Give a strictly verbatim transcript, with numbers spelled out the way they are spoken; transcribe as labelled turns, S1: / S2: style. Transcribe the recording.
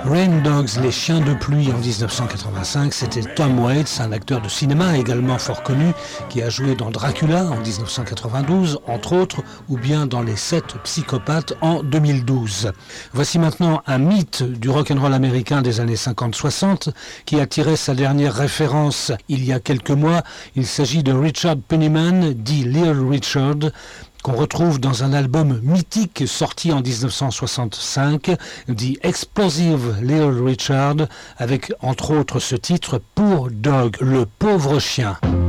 S1: Rain Dogs, les chiens de pluie en dix-neuf cent quatre-vingt-cinq, c'était Tom Waits, un acteur de cinéma également fort connu, qui a joué dans Dracula en dix-neuf cent quatre-vingt-douze, entre autres, ou bien dans Les Sept Psychopathes en deux mille douze. Voici maintenant un mythe du rock'n'roll américain des années cinquante soixante, qui a tiré sa dernière référence il y a quelques mois. Il s'agit de Richard Penniman, dit Little Richard, qu'on retrouve dans un album mythique sorti en dix-neuf cent soixante-cinq, The Explosive Little Richard, avec entre autres ce titre, Poor Dog, le pauvre chien.